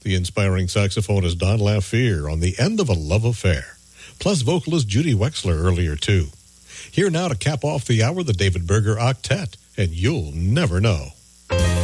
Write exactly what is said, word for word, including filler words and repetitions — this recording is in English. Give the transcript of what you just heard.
The inspiring saxophonist Don Lafier on The End of a Love Affair, plus vocalist Judy Wexler earlier too. Here now to cap off the hour, the David Berger Octet, and You'll Never Know.